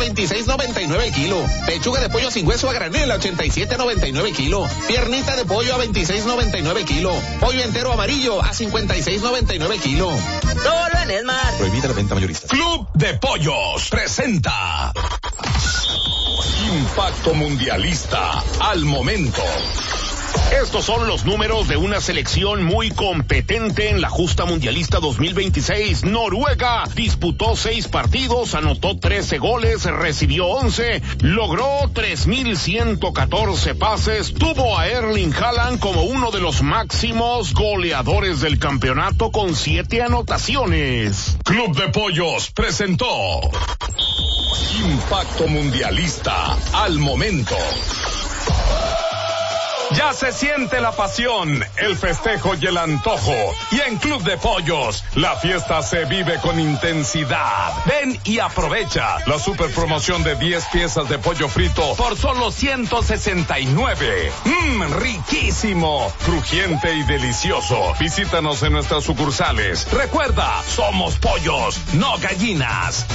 26.99 el kilo. Pechuga de pollo sin hueso a granel a 87.99 el kilo. Piernita de pollo a 26.99 el kilo. Pollo entero amarillo a 56.99 el kilo. Solo en Esmar. Prohibida la venta mayorista. Club de Pollos presenta Impacto Mundialista al momento. Estos son los números de una selección muy competente en la justa mundialista 2026. Noruega disputó 6 partidos, anotó 13 goles, recibió 11, logró 3,114 pases, tuvo a Erling Haaland como uno de los máximos goleadores del campeonato con 7 anotaciones. Club de Pollos presentó Impacto Mundialista al momento. Ya se siente la pasión, el festejo y el antojo. Y en Club de Pollos, la fiesta se vive con intensidad. Ven y aprovecha la super promoción de 10 piezas de pollo frito por solo 169. Riquísimo, crujiente y delicioso. Visítanos en nuestras sucursales. Recuerda, somos pollos, no gallinas.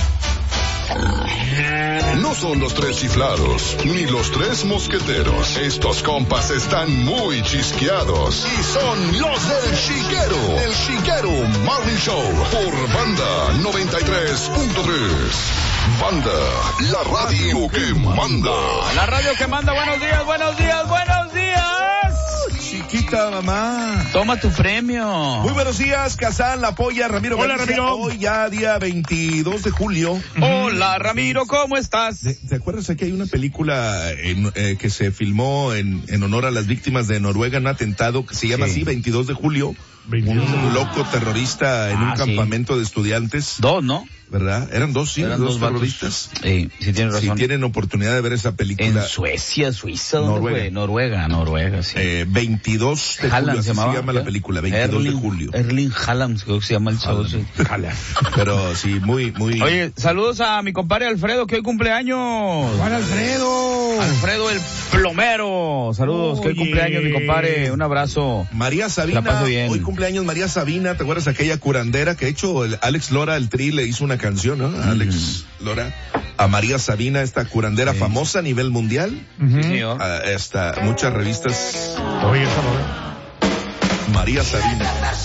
No son los 3 chiflados, ni los 3 mosqueteros. Estos compas están muy chisqueados. Y son los del Chiquero. El Chiquero Morning Show. Por Banda 93.3. Banda, la radio que manda. La radio que manda. Buenos días, buenos días, buenos días. Chiquita mamá. Toma tu premio. Muy buenos días, Casal, La Polla, Ramiro. Hola, Galicia. Ramiro. Hoy ya día 22 de julio. Hola, Ramiro, ¿cómo estás? ¿Te acuerdas que hay una película que se filmó en honor a las víctimas de Noruega, un atentado que se llama así, 22 de julio? Un loco terrorista en un campamento de estudiantes. 2, ¿no? ¿Verdad? Eran 2, sí, eran 2 terroristas. Sí, sí tienes razón. Si tienen oportunidad de ver esa película. En Suecia, Suiza, Noruega, sí. 22 de Haaland julio, se así llamaba, se llama la película, 22 de julio. Erling Haaland, creo que se llama el chavo. Pero sí, muy. Oye, saludos a mi compadre Alfredo, que hoy cumpleaños. ¡Juan Alfredo! Alfredo el plomero. Saludos, que hoy cumpleaños, mi compadre. Un abrazo. María Sabina, hoy cumpleaños María Sabina. ¿Te acuerdas aquella curandera que de hecho Alex Lora, el Tri, le hizo una canción, ¿no? Alex Lora, a María Sabina, esta curandera famosa a nivel mundial. Sí, señor. Muchas revistas. Oye, esa María Sabina.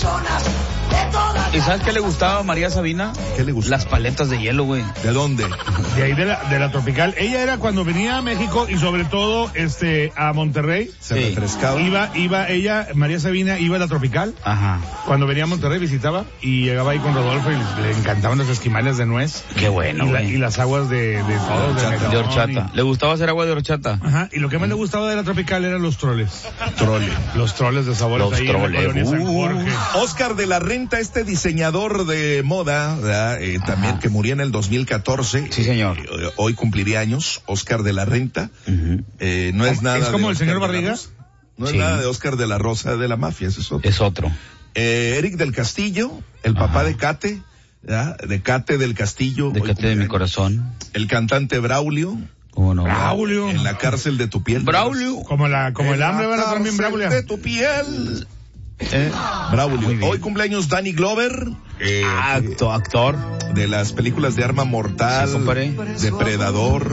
¿Y sabes qué le gustaba a María Sabina? ¿Qué le gustaba? Las paletas de hielo, güey. ¿De dónde? De ahí de la Tropical. Ella era cuando venía a México y sobre todo a Monterrey. Se refrescaba. Iba ella, María Sabina, iba a la Tropical. Ajá. Cuando venía a Monterrey visitaba y llegaba ahí con Rodolfo y le encantaban los esquimales de nuez. Qué bueno, y las aguas de de horchata. ¿Le gustaba hacer agua de horchata? Ajá. Y lo que más le gustaba de la Tropical eran los troles. Los troles de sabores ahí en la colonia San Jorge. Oscar de la Renta, diseñador de moda, también que murió en el 2014. Sí, señor. Hoy cumpliría años, Oscar de la Renta. No es nada. ¿Es como el señor Oscar Barrigas? No es nada de Oscar de la Rosa de la Mafia, ese es otro. Es otro. Eric del Castillo, el papá de Cate, de Cate del Castillo. De Cate de mi corazón. El cantante Braulio. ¿Cómo no? Braulio. En la cárcel de tu piel. Braulio. Como el hambre, ¿verdad? También Braulio. De tu piel. Braulio. Hoy cumpleaños Danny Glover, actor de las películas de Arma Mortal, Depredador.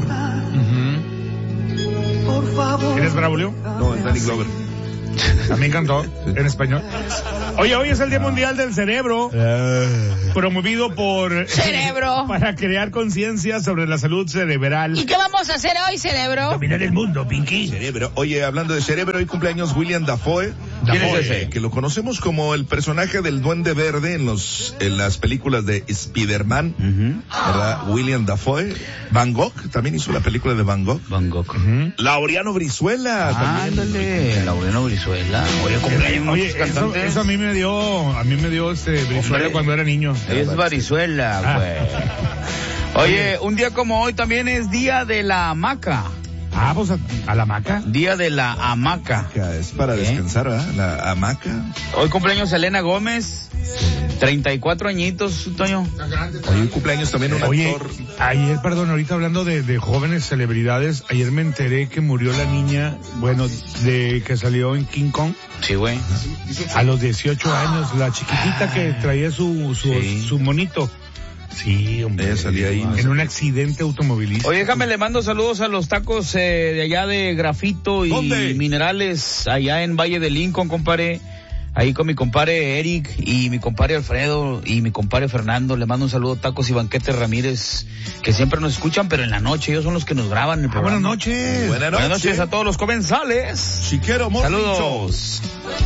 Por favor. ¿Eres Braulio? No, es Danny Glover. También cantó en español. Oye, hoy es el Día Mundial del Cerebro, promovido por Cerebro, para crear conciencia sobre la salud cerebral. ¿Y qué vamos a hacer hoy, Cerebro? Dominar el mundo, Pinky. Cerebro. Oye, hablando de cerebro, hoy cumpleaños William Dafoe. ¿Quién es ese? Que lo conocemos como el personaje del Duende Verde en las películas de Spider-Man, ¿verdad? William Dafoe. Van Gogh, también hizo la película de Van Gogh. Laureano Brizuela, también. Ándale, Laureano Brizuela. Oye, cumpleaños cantantes. Eso a mí me dio Brizuela cuando era niño. Es Brizuela, güey. Oye, un día como hoy también es Día de la Hamaca. Pues a la hamaca. Día de la hamaca. Es para descansar, ¿verdad? La hamaca. Hoy cumpleaños Selena Gómez. 34 añitos, Toño. Hoy cumpleaños también un actor. Ayer, ahorita hablando de jóvenes celebridades, ayer me enteré que murió la niña, que salió en King Kong. Sí, güey. A los 18 años, la chiquitita que traía su monito. Sí, hombre. Ella salía ahí. En un accidente automovilístico. Oye, déjame, le mando saludos a los tacos de allá de Grafito y ¿Dónde? Minerales, allá en Valle de Lincoln, compadre. Ahí con mi compadre Eric y mi compadre Alfredo y mi compadre Fernando. Le mando un saludo a Tacos y Banquetes Ramírez, que siempre nos escuchan, pero en la noche ellos son los que nos graban el programa. Buenas noches. Buenas Buenas noches a todos los comensales. Chiquero Morning Saludos. Show.